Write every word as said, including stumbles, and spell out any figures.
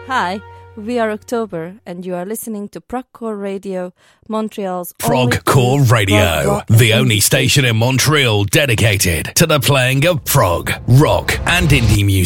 Hi, we are October, and you are listening to Progcore Radio, Montreal's Progcore Radio, the only station in Montreal dedicated to the playing of prog, rock, and indie music.